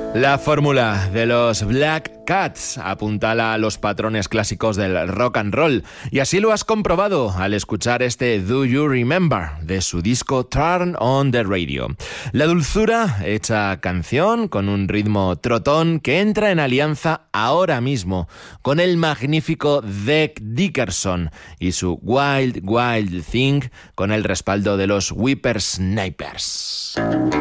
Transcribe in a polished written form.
La fórmula de los Black Cats apuntala a los patrones clásicos del rock and roll, y así lo has comprobado al escuchar este Do You Remember de su disco Turn on the Radio. La dulzura hecha canción con un ritmo trotón que entra en alianza ahora mismo con el magnífico Dec Dickerson y su Wild Wild Thing con el respaldo de los Whippersnappers.